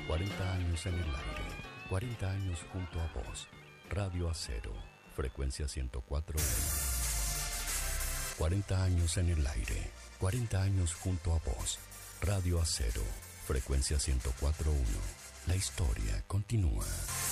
40 años en el aire, 40 años junto a vos. Radio Acero, frecuencia 104.1. 40 años en el aire, 40 años junto a vos. Radio Acero, frecuencia 104.1. La historia continúa.